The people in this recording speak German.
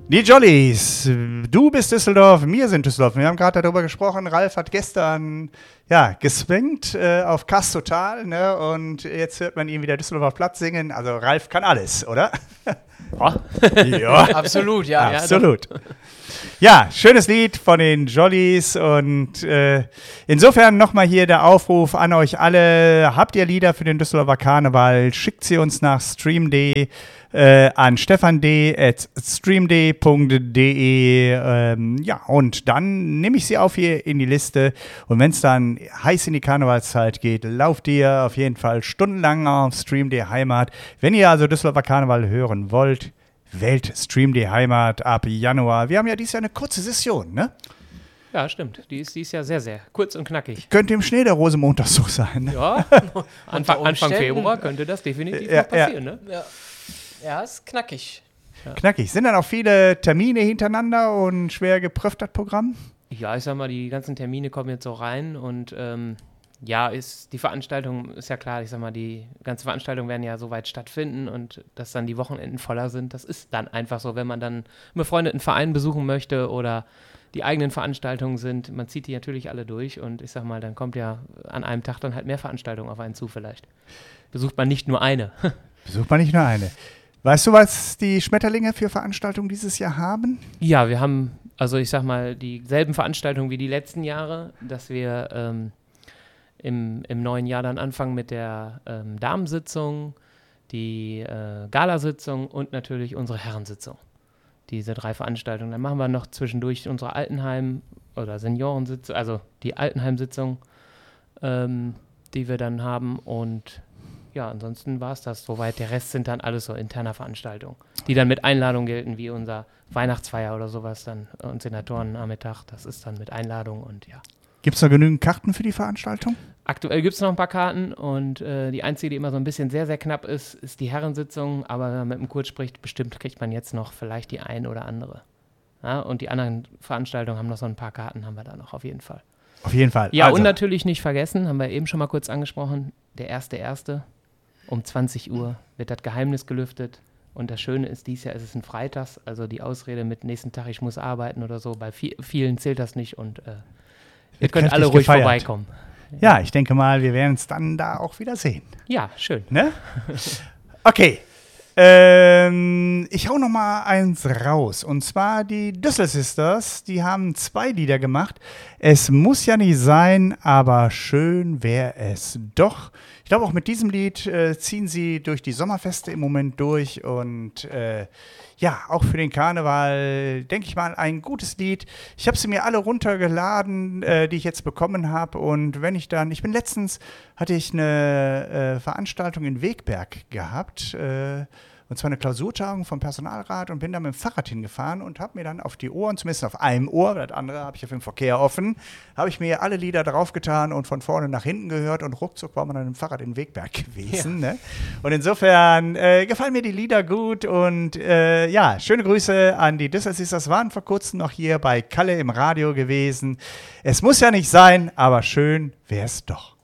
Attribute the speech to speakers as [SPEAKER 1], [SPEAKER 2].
[SPEAKER 1] Die Jollies, du bist Düsseldorf, wir sind Düsseldorf. Wir haben gerade darüber gesprochen, Ralf hat gestern geswankt auf Kass Total, ne? Und jetzt hört man ihn wieder Düsseldorfer Platz singen. Also Ralf kann alles, oder?
[SPEAKER 2] Ja, absolut, ja.
[SPEAKER 1] Absolut. Ja, schönes Lied von den Jollies und insofern nochmal hier der Aufruf an euch alle. Habt ihr Lieder für den Düsseldorfer Karneval? Schickt sie uns nach stream.de an stefan.d@stream.de und dann nehme ich sie auf hier in die Liste und wenn es dann heiß in die Karnevalszeit geht, lauft ihr auf jeden Fall stundenlang auf Stream.de Heimat. Wenn ihr also Düsseldorfer Karneval hören wollt, wählt Stream.de Heimat ab Januar. Wir haben ja dieses Jahr eine kurze Session, ne?
[SPEAKER 2] Ja, stimmt. Die ist ja sehr, sehr kurz und knackig.
[SPEAKER 1] Könnte im Schnee der Rosenmontag so sein. Ne?
[SPEAKER 2] Ja, Anfang Februar könnte das definitiv noch passieren, ne?
[SPEAKER 3] Ja, ist knackig.
[SPEAKER 1] Ja. Knackig. Sind dann auch viele Termine hintereinander und schwer geprüft, das Programm?
[SPEAKER 2] Ja, ich sag mal, die ganzen Termine kommen jetzt so rein und die Veranstaltung ist ja klar, ich sag mal, die ganzen Veranstaltungen werden ja soweit stattfinden und dass dann die Wochenenden voller sind, das ist dann einfach so, wenn man dann einen befreundeten Verein besuchen möchte oder die eigenen Veranstaltungen sind, man zieht die natürlich alle durch und ich sag mal, dann kommt ja an einem Tag dann halt mehr Veranstaltungen auf einen zu vielleicht. Besucht man nicht nur eine. Weißt du, was die Schmetterlinge für Veranstaltungen dieses Jahr haben? Ja, wir haben, also ich sag mal, dieselben Veranstaltungen wie die letzten Jahre, dass wir im neuen Jahr dann anfangen mit der Damensitzung, die Galasitzung und natürlich unsere Herrensitzung. Diese 3 Veranstaltungen. Dann machen wir noch zwischendurch unsere Altenheim- oder Seniorensitzung, also die Altenheimsitzung, die wir dann haben und ja, ansonsten war es das soweit. Der Rest sind dann alles so interne Veranstaltungen, die dann mit Einladung gelten, wie unser Weihnachtsfeier oder sowas dann und Senatorennachmittag. Das ist dann mit Einladung und ja. Gibt es noch genügend Karten für die Veranstaltung? Aktuell gibt es noch ein paar Karten und die einzige, die immer so ein bisschen sehr, sehr knapp ist, ist die Herrensitzung. Aber wenn man mit dem Kurt spricht, bestimmt kriegt man jetzt noch vielleicht die ein oder andere. Ja, und die anderen Veranstaltungen haben noch so ein paar Karten, haben wir da noch auf jeden Fall. Auf jeden Fall. Ja, also. Und natürlich nicht vergessen, haben wir eben schon mal kurz angesprochen, der 1.1. um 20 Uhr wird das Geheimnis gelüftet. Und das Schöne ist, dieses Jahr ist es ein Freitags, also die Ausrede mit nächsten Tag, ich muss arbeiten oder so, bei vielen zählt das nicht und ihr könnt alle ruhig vorbeikommen. Ja, ich denke mal, wir werden es dann da auch wieder sehen. Ja, schön. Ne? Okay. Ich hau noch mal eins raus. Und zwar die Düssel Sisters, die haben 2 Lieder gemacht. Es muss ja nicht sein, aber schön wäre es doch. Ich glaube, auch mit diesem Lied ziehen sie durch die Sommerfeste im Moment durch. Und auch für den Karneval, denke ich mal, ein gutes Lied. Ich habe sie mir alle runtergeladen, die ich jetzt bekommen habe. Und letztens hatte ich eine Veranstaltung in Wegberg gehabt, und zwar eine Klausurtagung vom Personalrat und bin da mit dem Fahrrad hingefahren und habe mir dann auf die Ohren, zumindest auf einem Ohr, das andere habe ich auf dem Verkehr offen, habe ich mir alle Lieder draufgetan und von vorne nach hinten gehört und ruckzuck war man dann mit dem Fahrrad in Wegberg gewesen. Ja. Ne? Und insofern gefallen mir die Lieder gut und schöne Grüße an die Düssel Sisters, waren vor kurzem noch hier bei Kalle im Radio gewesen. Es muss ja nicht sein, aber schön wär's doch.